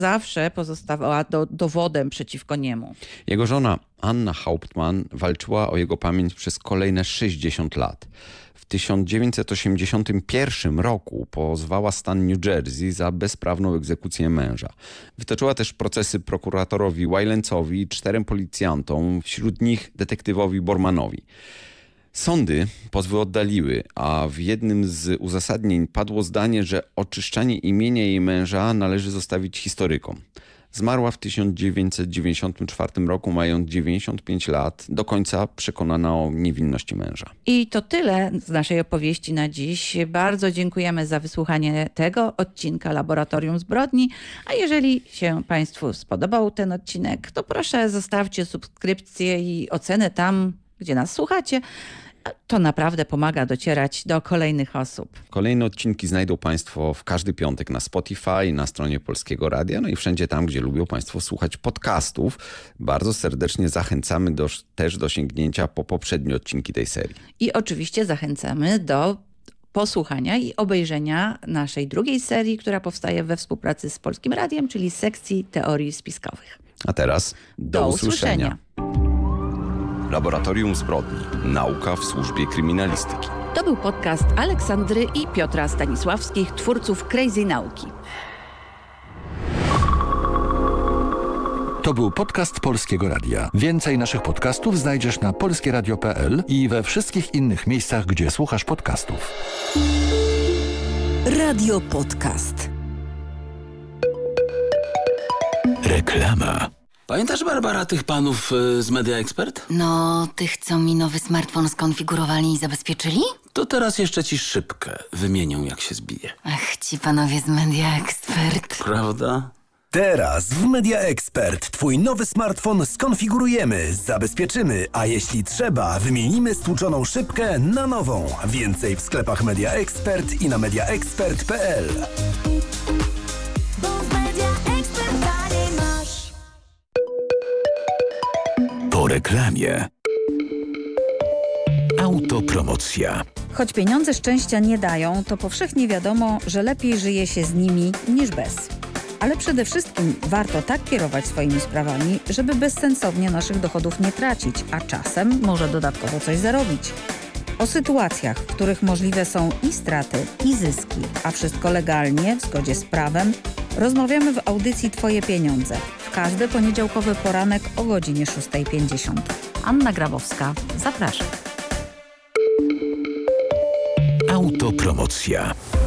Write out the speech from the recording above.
zawsze pozostawała dowodem przeciwko niemu. Jego żona Anna Hauptmann walczyła o jego pamięć przez kolejne 60 lat. W 1981 roku pozwała stan New Jersey za bezprawną egzekucję męża. Wytoczyła też procesy prokuratorowi Wilensowi i 4 policjantom, wśród nich detektywowi Bormanowi. Sądy pozwy oddaliły, a w jednym z uzasadnień padło zdanie, że oczyszczanie imienia jej męża należy zostawić historykom. Zmarła w 1994 roku, mając 95 lat, do końca przekonana o niewinności męża. I to tyle z naszej opowieści na dziś. Bardzo dziękujemy za wysłuchanie tego odcinka Laboratorium Zbrodni. A jeżeli się Państwu spodobał ten odcinek, to proszę zostawcie subskrypcję i ocenę tam, gdzie nas słuchacie. To naprawdę pomaga docierać do kolejnych osób. Kolejne odcinki znajdą Państwo w każdy piątek na Spotify, na stronie Polskiego Radia, no i wszędzie tam, gdzie lubią Państwo słuchać podcastów. Bardzo serdecznie zachęcamy też do sięgnięcia po poprzednie odcinki tej serii. I oczywiście zachęcamy do posłuchania i obejrzenia naszej drugiej serii, która powstaje we współpracy z Polskim Radiem, czyli sekcji teorii spiskowych. A teraz do usłyszenia. Laboratorium Zbrodni. Nauka w służbie kryminalistyki. To był podcast Aleksandry i Piotra Stanisławskich, twórców Crazy Nauki. To był podcast Polskiego Radia. Więcej naszych podcastów znajdziesz na polskieradio.pl i we wszystkich innych miejscach, gdzie słuchasz podcastów. Radio Podcast. Reklama. Pamiętasz, Barbara, tych panów z Media Expert? No, tych, co mi nowy smartfon skonfigurowali i zabezpieczyli? To teraz jeszcze ci szybkę wymienią, jak się zbije. Ach, ci panowie z Media Expert. Prawda? Teraz w Media Expert twój nowy smartfon skonfigurujemy, zabezpieczymy, a jeśli trzeba, wymienimy stłuczoną szybkę na nową. Więcej w sklepach Media Expert i na mediaexpert.pl. Po reklamie. Autopromocja. Choć pieniądze szczęścia nie dają, to powszechnie wiadomo, że lepiej żyje się z nimi niż bez. Ale przede wszystkim warto tak kierować swoimi sprawami, żeby bezsensownie naszych dochodów nie tracić, a czasem może dodatkowo coś zarobić. O sytuacjach, w których możliwe są i straty, i zyski, a wszystko legalnie, w zgodzie z prawem, rozmawiamy w audycji Twoje pieniądze. W każdy poniedziałkowy poranek o godzinie 6:50. Anna Grabowska, zapraszam. Autopromocja.